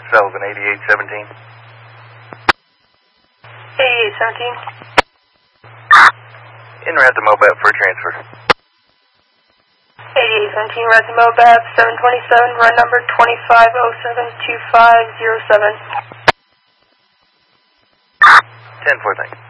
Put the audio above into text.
Sullivan, 8817. 8817. En route to Mobap for transfer. 8817, route to Mobap, 727, run number 25072507. 10-4, thanks.